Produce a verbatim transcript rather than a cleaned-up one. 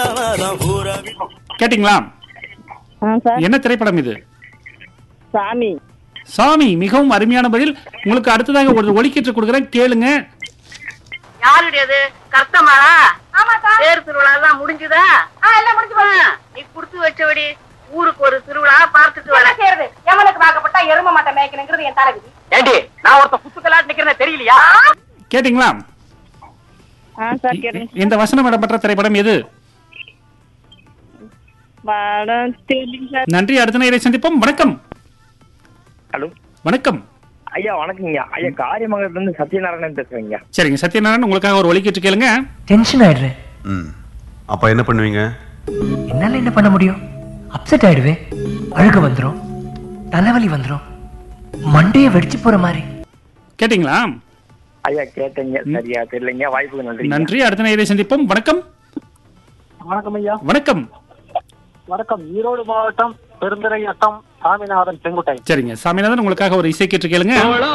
கேட்டிங்களா? ஆ சார். என்ன திரைப்படம் இது? சாமி. சாமி, மிகவும் அருமையான பதில். உங்களுக்கு அடுத்ததாக ஒரு ஒலிக்கீற்று கொடுக்குறேன், கேளுங்க. யாருடையது? கர்த்தமாளா? ஆமா சார். தேர் திருவிழா எல்லாம் முடிஞ்சுதா? எல்லாம் முடிஞ்சு போச்சு. நீ குடுத்து வச்சபடி ஊருக்கு ஒரு திருவிழா பார்த்துட்டு வர செய்யறது. எவனுக்கு வாக்கப்பட்டா எரும மாட்டை மேய்க்கணுங்கிறது என் தலைவிதி. ஏண்டி, நான் ஒருத்த புத்துக்கலாட்டு நிக்கிறேன் தெரியலையா? கேட்டிங்களா? ஆ சார் கேளுங்க. இந்த வசனம் இடம்பெற்ற திரைப்படம் எது? படம் தெரியல சார். நன்றி. அடுத்த நேரை சந்திப்போம். வணக்கம். ஹலோ, வணக்கம் ஐயா. வணக்கங்க ஐயா. காரியமங்கலத்துல இருந்து சத்யநாராயணன் பேசுறேங்க. சரிங்க சத்யநாராயணன், உங்களுக்காக ஒரு ஒலிக்கீற்று கேளுங்க. டென்ஷன் ஆயிடுறேன். ம் அப்ப என்ன பண்ணுவீங்க? என்னால என்ன பண்ண முடியும்? அப்செட் ஆயிடுவேன். அழுக வந்துரும், தலைவலி வந்துரும், மண்டையை வெடிச்சு போற மாதிரி. கேட்டிங்களா? ஐயா கேட்டீங்க, சரியா தெரியலங்க. வாய்ப்புக்கு நன்றி. நன்றி. அடுத்த நேரை சந்திப்போம். வணக்கம். வணக்கம் ஐயா. வணக்கம். வணக்கம். ஈரோடு மாவட்டம் பெருந்துறை வட்டம் சாமிநாதன் செங்குட்டை. சரிங்க சாமிநாதன், உங்களுக்காக ஒரு இசைக்கீற்று கேளுங்க.